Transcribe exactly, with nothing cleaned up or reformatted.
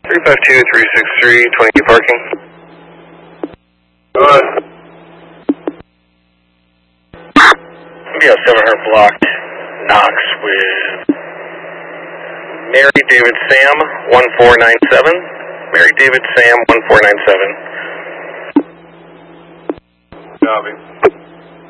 three five two, three six three, twenty parking. Go ahead. Yeah, seven hundred blocked Knox with Mary David Sam one four nine seven. Mary David Sam one four nine seven. Copy.